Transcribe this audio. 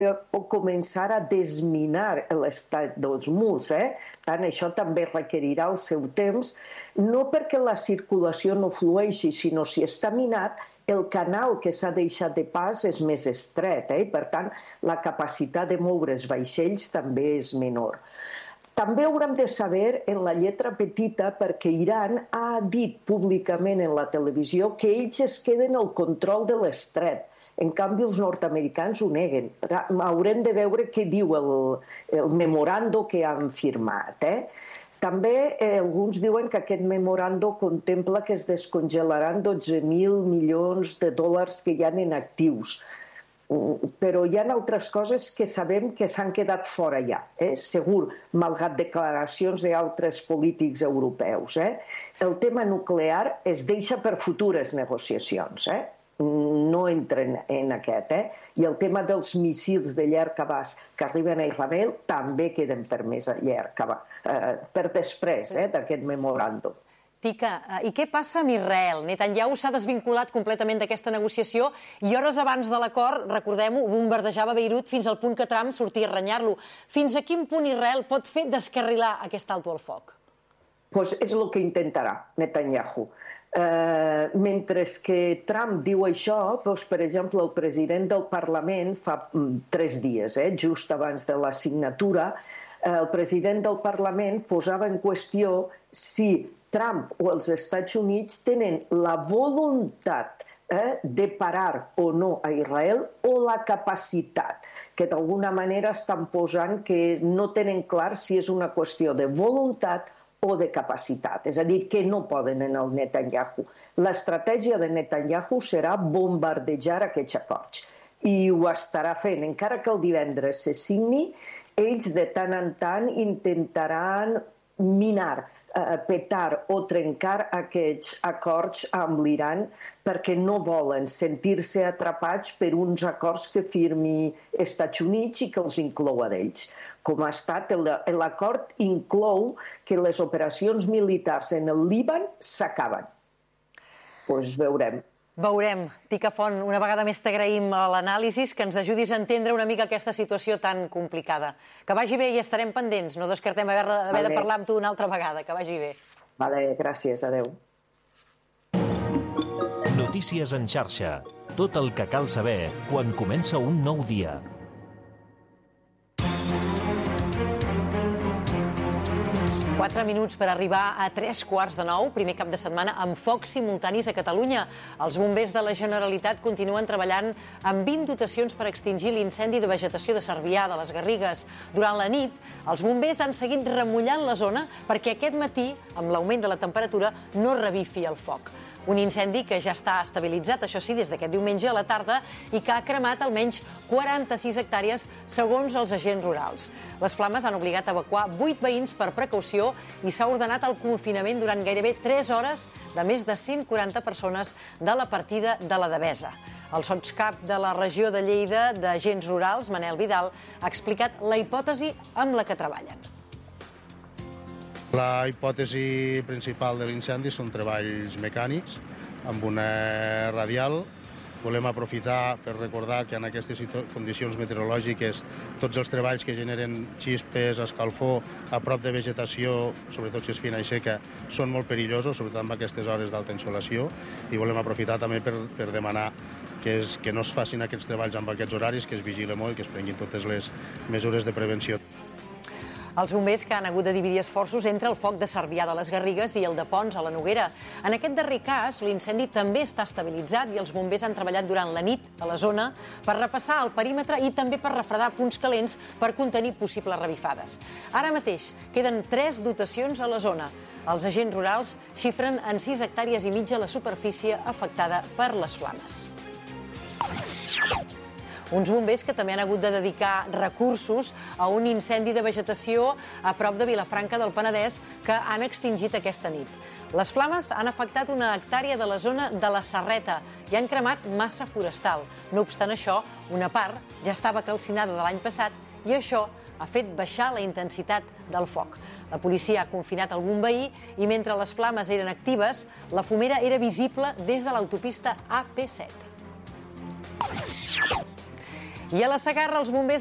o començar a desminar l'estat d'Ormuz. Tant això també requerirà el seu temps, no perquè la circulació no flueixi, sinó si està minat, el canal que s'ha deixat de pas és més estret, i per tant la capacitat de moure els vaixells també és menor. També haurem de saber en la lletra petita perquè Iran ha dit públicament en la televisió que ells es queden al control de l'estret. En canvi, els nord-americans ho neguen. Haurem de veure què diu el memorando que han firmat. També alguns diuen que aquest memorando contempla que es descongelaran 12.000 milions de dòlars que hi ha en actius. Però hi ha altres coses que sabem que s'han quedat fora ja, segur, malgrat declaracions d'altres polítics europeus. El tema nuclear es deixa per futures negociacions, no entren en aquest. I el tema dels míssils de llarg abast que arriben a Israel també queden per més a llarg abast, per després d'aquest memoràndum. Tika, i què passa amb Israel? Netanyahu s'ha desvinculat completament d'aquesta negociació i hores abans de l'acord, recordem-ho, bombardejava Beirut fins al punt que Trump sortia a renyar-lo. Fins a quin punt Israel pot fer descarrilar aquest alto al foc? Doncs és el que intentarà Netanyahu. Mentre que Trump diu això, doncs, per exemple, el president del Parlament fa 3 dies, just abans de la signatura, el president del Parlament posava en qüestió si Trump o els Estats Units tenen la voluntat de parar o no a Israel o la capacitat, que d'alguna manera estan posant que no tenen clar si és una qüestió de voluntat o de capacitat, és a dir, que no poden en el Netanyahu. L'estratègia de Netanyahu serà bombardejar aquests acords i ho estarà fent. Encara que el divendres se signi, ells de tant en tant intentaran minar, petar o trencar aquests acords amb l'Iran perquè no volen sentir-se atrapats per uns acords que firmi Estats Units i que els inclou a d'ells. Com ha estat, l'acord inclou que les operacions militars en el Líban s'acaben. Doncs veurem. Veurem. Tika Font, una vegada més t'agraïm l'anàlisi, que ens ajudis a entendre una mica aquesta situació tan complicada. Que vagi bé i estarem pendents. No descartem haver de parlar amb tu una altra vegada. Que vagi bé. Vale, gràcies. Adéu. Notícies en xarxa. Tot el que cal saber quan comença un nou dia. Quatre minuts per arribar a 8:45, primer cap de setmana amb focs simultanis a Catalunya. Els bombers de la Generalitat continuen treballant amb 20 dotacions per extingir l'incendi de vegetació de Cervià, de les Garrigues. Durant la nit, els bombers han seguit remullant la zona perquè aquest matí, amb l'augment de la temperatura, no revifi el foc. Un incendi que ja està estabilitzat, això sí, des d'aquest diumenge a la tarda i que ha cremat almenys 46 hectàrees segons els agents rurals. Les flames han obligat a evacuar 8 veïns per precaució i s'ha ordenat el confinament durant gairebé 3 hores de més de 140 persones de la partida de la Devesa. El sotscap de la regió de Lleida d'Agents Rurals, Manel Vidal, ha explicat la hipòtesi amb la que treballen. La hipòtesi principal de l'incendi són treballs mecànics amb una radial. Volem aprofitar per recordar que en aquestes condicions meteorològiques tots els treballs que generen xispes, escalfor, a prop de vegetació, sobretot si és fina i seca, són molt perillosos, sobretot en aquestes hores d'alta insolació, i volem aprofitar també per demanar que no es facin aquests treballs amb aquests horaris, que es vigili molt i que es prenguin totes les mesures de prevenció. Els bombers que han hagut de dividir esforços entre el foc de Cervià de les Garrigues i el de Ponts a la Noguera. En aquest darrer cas, l'incendi també està estabilitzat i els bombers han treballat durant la nit a la zona per repassar el perímetre i també per refredar punts calents per contenir possibles revifades. Ara mateix queden 3 dotacions a la zona. Els agents rurals xifren en 6 hectàrees i mitja la superfície afectada per les flames. Uns bombers que també han hagut de dedicar recursos a un incendi de vegetació a prop de Vilafranca del Penedès que han extingit aquesta nit. Les flames han afectat una hectàrea de la zona de la Serreta i han cremat massa forestal. No obstant això, una part ja estava calcinada de l'any passat i això ha fet baixar la intensitat del foc. La policia ha confinat algun veí i mentre les flames eren actives, la fumera era visible des de l'autopista AP7. I a la Segarra, els bombers